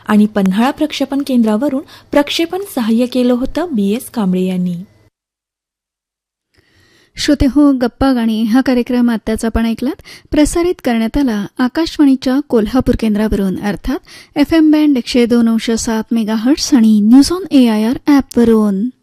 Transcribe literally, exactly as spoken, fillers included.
आणि पन्हाळा प्रक्षेपण केंद्रावरून प्रक्षेपण सहाय्य केलं होतं बी एस कांबळे यांनी. श्रोते हो, गप्पा गाणी हा कार्यक्रम आत्ताच आपण ऐकलात. प्रसारित करण्यात आला आकाशवाणीच्या कोल्हापूर केंद्रावरून, अर्थात एफ एम बँड एकशे दोन अंश सात मेगाहर्ट्स आणि news on A I R ॲपवरून.